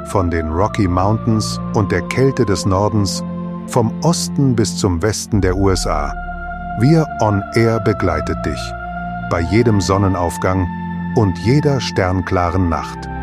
Von den Rocky Mountains und der Kälte des Nordens, vom Osten bis zum Westen der USA. Wir On Air begleitet dich bei jedem Sonnenaufgang und jeder sternklaren Nacht.